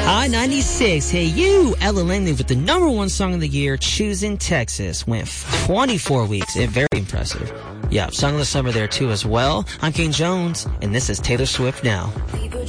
I-96, hey you, Ella Langley with the #1 song of the year, Choosing Texas. Went 24 weeks, very impressive. Yeah, song of the summer there too as well. I'm King Jones, and this is Taylor Swift Now.